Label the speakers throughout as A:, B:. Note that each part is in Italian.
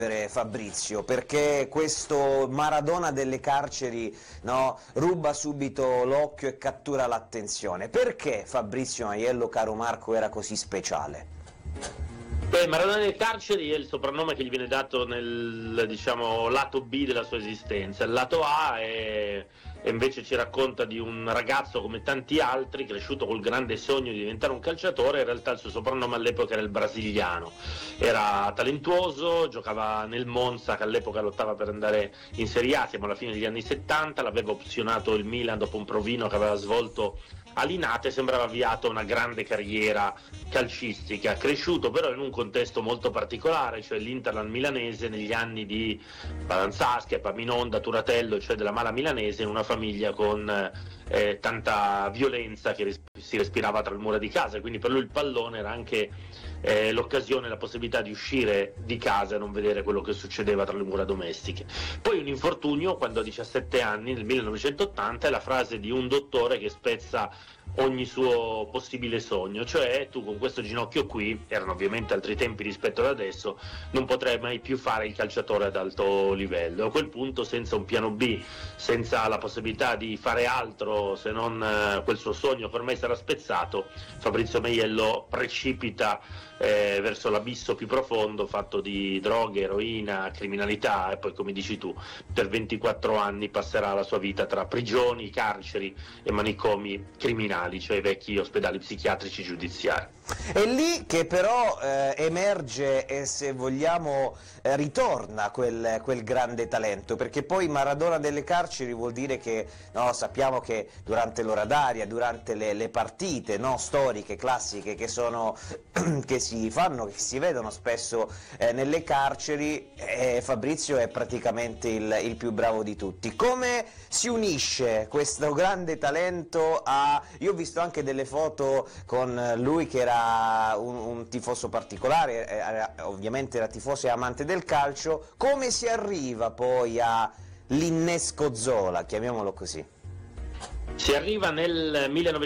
A: Fabrizio, perché questo Maradona delle carceri, no, ruba subito l'occhio e cattura l'attenzione. Perché Fabrizio Maiello, caro Marco, era così speciale?
B: Maradona delle carceri è il soprannome che gli viene dato nel, diciamo, lato B della sua esistenza. Il lato A e invece ci racconta di un ragazzo come tanti altri, cresciuto col grande sogno di diventare un calciatore. In realtà il suo soprannome all'epoca era il brasiliano. Era talentuoso, giocava nel Monza, che all'epoca lottava per andare in Serie A, siamo alla fine degli anni 70, l'aveva opzionato il Milan dopo un provino che aveva svolto a Linate, sembrava avviato una grande carriera calcistica, cresciuto però in un contesto molto particolare, cioè l'Interland milanese negli anni di Balanzaschi, Epaminonda, Turatello, cioè della mala milanese, in una famiglia con tanta violenza che si respirava tra le mura di casa, quindi per lui il pallone era anche l'occasione, la possibilità di uscire di casa e non vedere quello che succedeva tra le mura domestiche. Poi un infortunio quando ha 17 anni, nel 1980, è la frase di un dottore che spezza ogni suo possibile sogno, cioè tu con questo ginocchio qui, erano ovviamente altri tempi rispetto ad adesso, non potrai mai più fare il calciatore ad alto livello. A quel punto, senza un piano B, senza la possibilità di fare altro se non quel suo sogno che ormai sarà spezzato, Fabrizio Maiello precipita verso l'abisso più profondo, fatto di droghe, eroina, criminalità, e poi, come dici tu, per 24 anni passerà la sua vita tra prigioni, carceri e manicomi criminali, cioè i vecchi ospedali psichiatrici giudiziari.
A: È lì che però emerge e, se vogliamo, ritorna quel grande talento, perché poi Maradona delle carceri vuol dire che, no, sappiamo che durante l'ora d'aria, durante le partite, no, storiche, classiche, che si fanno, che si vedono spesso nelle carceri, Fabrizio è praticamente il più bravo di tutti. Come si unisce questo grande talento a... Io ho visto anche delle foto con lui che era un tifoso particolare, ovviamente era tifoso e amante del calcio. Come si arriva poi all'innesco Zola, chiamiamolo così?
B: Si arriva nel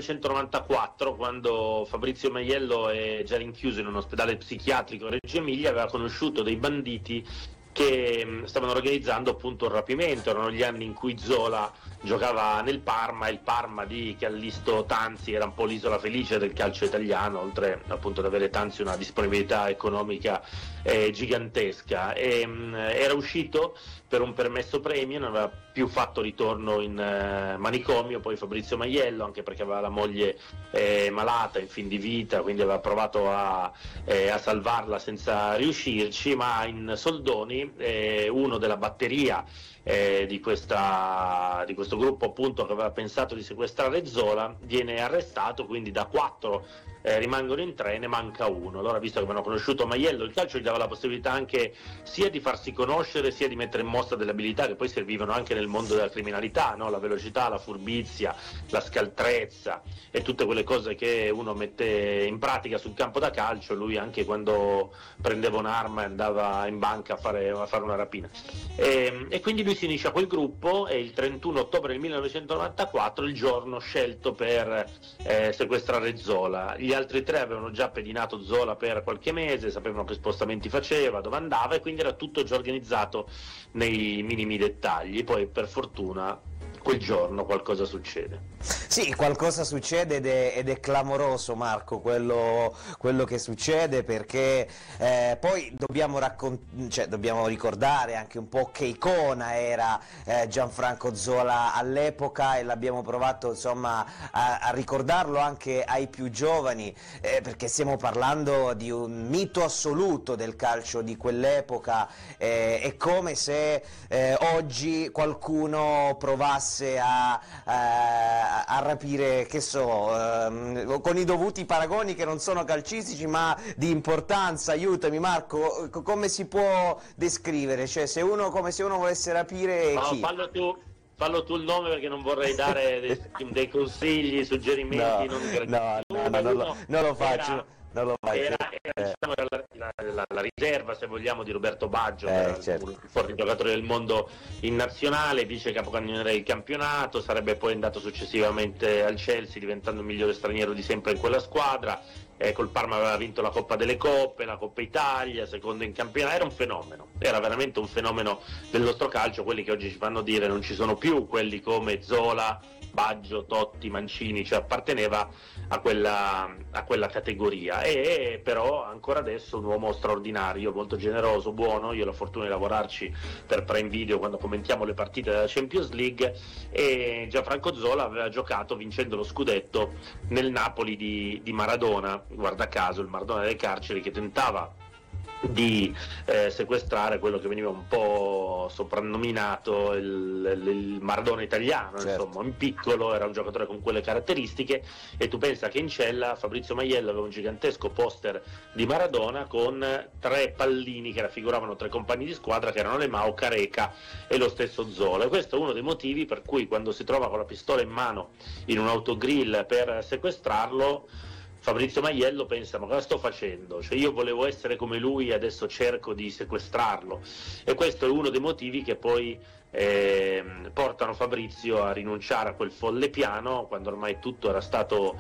B: 1994, quando Fabrizio Maiello è già rinchiuso in un ospedale psichiatrico a Reggio Emilia, aveva conosciuto dei banditi che stavano organizzando appunto un rapimento. Erano gli anni in cui Zola giocava nel Parma, il Parma di Callisto Tanzi era un po' l'isola felice del calcio italiano, oltre appunto ad avere Tanzi una disponibilità economica gigantesca, e era uscito per un permesso premio, non aveva più fatto ritorno in manicomio. Poi Fabrizio Maiello, anche perché aveva la moglie malata, in fin di vita, quindi aveva provato a salvarla senza riuscirci, ma in soldoni uno della batteria di questo gruppo appunto che aveva pensato di sequestrare Zola viene arrestato, quindi da 4 rimangono in 3, ne manca uno. Allora, visto che avevano conosciuto Maiello, il calcio gli dava la possibilità anche sia di farsi conoscere, sia di mettere in mostra delle abilità che poi servivano anche nel mondo della criminalità, no? La velocità, la furbizia, la scaltrezza e tutte quelle cose che uno mette in pratica sul campo da calcio. Lui, anche quando prendeva un'arma e andava in banca a fare una rapina, e quindi lui si unisce a quel gruppo, e il 31 ottobre del 1994 il giorno scelto per sequestrare Zola. Gli altri 3 avevano già pedinato Zola per qualche mese, sapevano che spostamenti faceva, dove andava, e quindi era tutto già organizzato nei minimi dettagli. Poi, per fortuna, quel giorno qualcosa succede.
A: Sì, qualcosa succede ed è clamoroso, Marco, quello che succede, perché poi dobbiamo ricordare anche un po' che icona era Gianfranco Zola all'epoca, e l'abbiamo provato, insomma, a ricordarlo anche ai più giovani, perché stiamo parlando di un mito assoluto del calcio di quell'epoca. È come se oggi qualcuno provasse a rapire, che so, con i dovuti paragoni che non sono calcistici ma di importanza. Aiutami, Marco, come si può descrivere? Cioè, come se uno volesse rapire chi?
B: Fallo tu il nome, perché non vorrei dare dei consigli, suggerimenti.
A: No, non lo faccio. non lo mai
B: era diciamo, la riserva, se vogliamo, di Roberto Baggio,
A: certo.
B: un forte giocatore del mondo in nazionale, vice capocannoniere del campionato, sarebbe poi andato successivamente al Chelsea diventando il migliore straniero di sempre in quella squadra. Col Parma aveva vinto la Coppa delle Coppe, la Coppa Italia, secondo in campionato, era un fenomeno, era veramente un fenomeno del nostro calcio, quelli che oggi ci fanno dire non ci sono più, quelli come Zola, Baggio, Totti, Mancini, cioè apparteneva a quella categoria, e però ancora adesso un uomo straordinario, molto generoso, buono. Io ho la fortuna di lavorarci per Prime Video quando commentiamo le partite della Champions League, e Gianfranco Zola aveva giocato vincendo lo scudetto nel Napoli di Maradona, guarda caso il Maradona delle carceri, che tentava di sequestrare quello che veniva un po' soprannominato il Maradona italiano,
A: certo.
B: Insomma, in piccolo era un giocatore con quelle caratteristiche, e tu pensa che in cella Fabrizio Maiello aveva un gigantesco poster di Maradona con 3 pallini che raffiguravano 3 compagni di squadra, che erano Lemao, Careca e lo stesso Zola, e questo è uno dei motivi per cui quando si trova con la pistola in mano in un autogrill per sequestrarlo, Fabrizio Maiello pensa: ma cosa sto facendo? Cioè, io volevo essere come lui e adesso cerco di sequestrarlo. E questo è uno dei motivi che poi portano Fabrizio a rinunciare a quel folle piano, quando ormai tutto era stato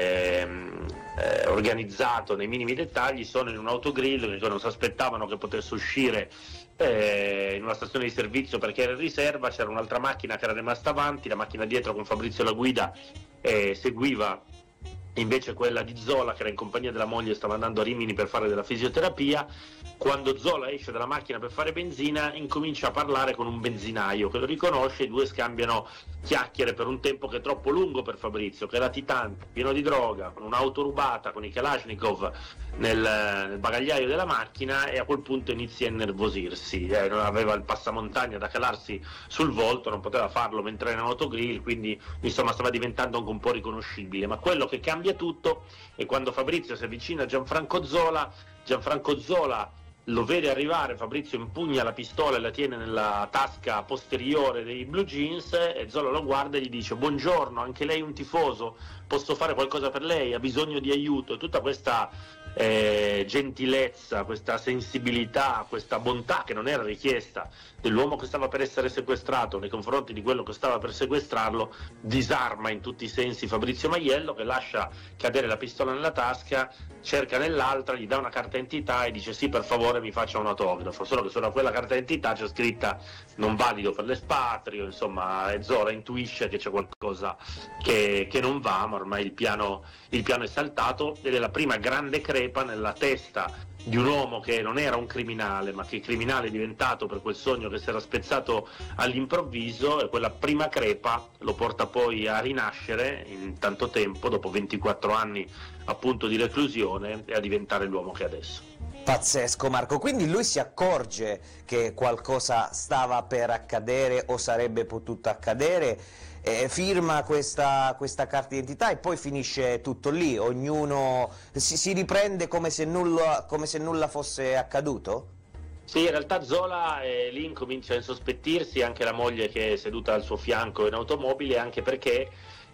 B: organizzato nei minimi dettagli. Sono in un autogrill che non si aspettavano che potesse uscire in una stazione di servizio perché era in riserva, c'era un'altra macchina che era rimasta avanti, la macchina dietro con Fabrizio alla guida seguiva invece quella di Zola, che era in compagnia della moglie, stava andando a Rimini per fare della fisioterapia. Quando Zola esce dalla macchina per fare benzina, incomincia a parlare con un benzinaio che lo riconosce, i due scambiano chiacchiere per un tempo che è troppo lungo per Fabrizio, che è latitante, pieno di droga, con un'auto rubata, con i Kalashnikov nel bagagliaio della macchina, e a quel punto inizia a innervosirsi. Non aveva il passamontagna da calarsi sul volto, non poteva farlo mentre era in autogrill, quindi insomma stava diventando anche un po' riconoscibile. Ma quello che cambia tutto è quando Fabrizio si avvicina a Gianfranco Zola lo vede arrivare, Fabrizio impugna la pistola e la tiene nella tasca posteriore dei blue jeans, e Zola lo guarda e gli dice: buongiorno, anche lei è un tifoso, posso fare qualcosa per lei, ha bisogno di aiuto. Tutta questa gentilezza, questa sensibilità, questa bontà che non era richiesta dell'uomo che stava per essere sequestrato nei confronti di quello che stava per sequestrarlo, disarma in tutti i sensi Fabrizio Maiello, che lascia cadere la pistola nella tasca, cerca nell'altra, gli dà una carta d'identità e dice: sì, per favore mi faccia un autografo. Solo che sopra quella carta d'identità c'è scritta non valido per l'espatrio, insomma, e Zola intuisce che c'è qualcosa che non va, ma ormai il piano è saltato, ed è la prima grande crepa nella testa di un uomo che non era un criminale, ma che il criminale è diventato per quel sogno che si era spezzato all'improvviso, e quella prima crepa lo porta poi a rinascere in tanto tempo, dopo 24 anni appunto di reclusione, e a diventare l'uomo che è adesso.
A: Pazzesco, Marco, quindi lui si accorge che qualcosa stava per accadere o sarebbe potuto accadere, firma questa carta d'identità e poi finisce tutto lì, ognuno si riprende come se nulla fosse accaduto?
B: Sì, in realtà Zola lì incomincia a insospettirsi, anche la moglie che è seduta al suo fianco in automobile, anche perché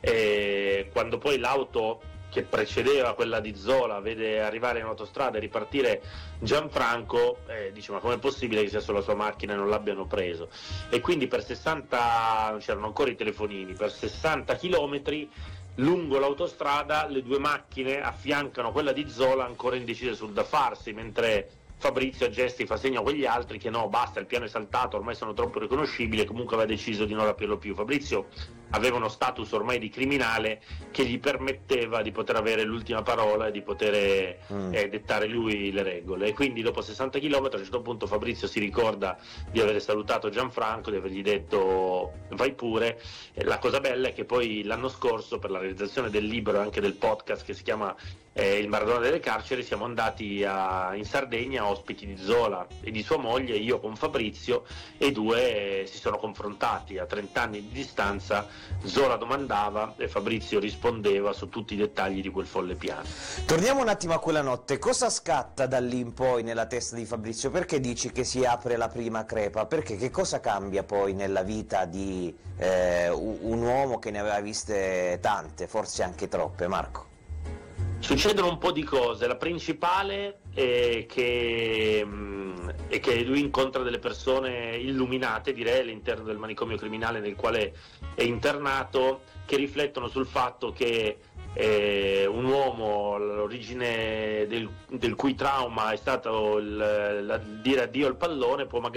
B: quando poi l'auto che precedeva quella di Zola vede arrivare in autostrada e ripartire Gianfranco, dice: ma com'è possibile che sia sulla sua macchina e non l'abbiano preso? E quindi per 60, non c'erano ancora i telefonini, per 60 chilometri lungo l'autostrada le due macchine affiancano quella di Zola ancora indecise sul da farsi, mentre Fabrizio a gesti fa segno a quegli altri che no, basta, il piano è saltato, ormai sono troppo riconoscibili, e comunque aveva deciso di non rapirlo più. Fabrizio aveva uno status ormai di criminale che gli permetteva di poter avere l'ultima parola e di poter dettare lui le regole, e quindi dopo 60 km a un certo punto Fabrizio si ricorda di aver salutato Gianfranco, di avergli detto vai pure. La cosa bella è che poi l'anno scorso, per la realizzazione del libro e anche del podcast che si chiama Il Maradona delle carceri, siamo andati in Sardegna ospiti di Zola e di sua moglie, io con Fabrizio, e i due si sono confrontati a 30 anni di distanza. Zola domandava e Fabrizio rispondeva su tutti i dettagli di quel folle piano.
A: Torniamo un attimo a quella notte, cosa scatta da lì in poi nella testa di Fabrizio? Perché dici che si apre la prima crepa? Perché che cosa cambia poi nella vita di un uomo che ne aveva viste tante, forse anche troppe, Marco?
B: Succedono un po' di cose. La principale è che lui incontra delle persone illuminate, direi, all'interno del manicomio criminale nel quale è internato, che riflettono sul fatto che un uomo, l'origine del cui trauma è stato dire addio al pallone, può magari